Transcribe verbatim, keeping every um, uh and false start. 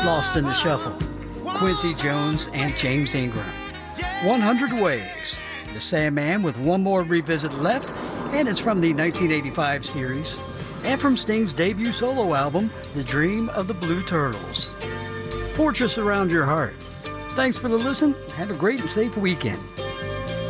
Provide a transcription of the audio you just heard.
Lost in the Shuffle, Quincy Jones and James Ingram. one hundred Ways, The Sandman with one more revisit left, and it's from the nineteen eighty-five series, and from Sting's debut solo album, The Dream of the Blue Turtles. Fortress Around Your Heart. Thanks for the listen. Have a great and safe weekend.